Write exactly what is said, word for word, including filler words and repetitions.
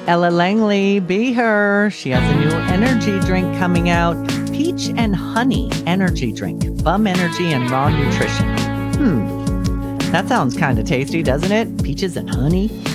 Ella Langley, be her. She has a new energy drink coming out. Peach and honey energy drink. Bum energy and raw nutrition. Hmm. That sounds kind of tasty, doesn't it? Peaches and honey.